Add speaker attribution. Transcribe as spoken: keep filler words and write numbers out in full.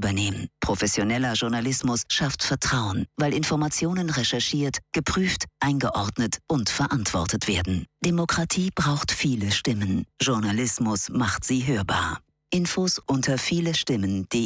Speaker 1: übernehmen. Professioneller Journalismus schafft Vertrauen, weil Informationen recherchiert, geprüft, eingeordnet und verantwortet werden. Demokratie braucht viele Stimmen. Journalismus macht sie hörbar. Infos unter vielestimmen punkt de.